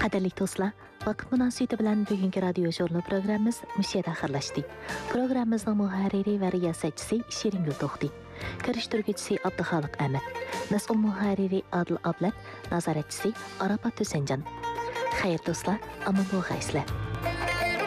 Qadirlik do'stlar, vaqt munosabati bilan bugungi radio jurnal programmamiz mushayda axirlashdi. Programmamizning muharriri va riyosatchisi Shiringul To'xti, kirishtiruvchisi Abduxoliq Ahmad, mas'ul muharriri Adil Ablat, nazoratchisi Arafat Husanjon. Xayr do'stlar, omon bo'lg'aysizlar.